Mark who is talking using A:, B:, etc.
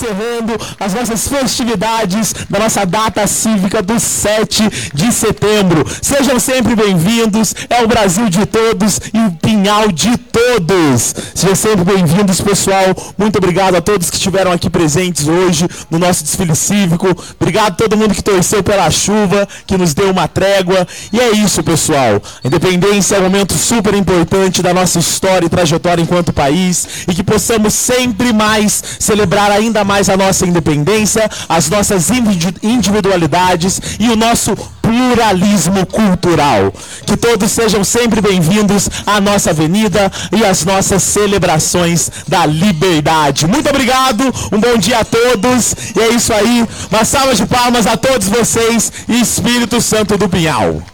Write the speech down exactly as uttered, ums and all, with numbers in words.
A: encerrando as nossas festividades da nossa data cívica do sete de setembro. Sejam sempre bem-vindos, é o Brasil de todos e o Pinhal de todos. Sejam sempre bem-vindos, pessoal. Muito obrigado a todos que estiveram aqui presentes hoje no nosso desfile cívico. Obrigado a todo mundo que torceu pela chuva, que nos deu uma trégua. E é isso, pessoal. A independência é um momento super importante da nossa história e trajetória enquanto país, e que possamos sempre mais celebrar ainda mais a nossa independência, as nossas individualidades e o nosso pluralismo cultural. Que todos sejam sempre bem-vindos à nossa avenida e às nossas celebrações da liberdade. Muito obrigado, um bom dia a todos, e é isso aí. Uma salva de palmas a todos vocês e Espírito Santo do Pinhal.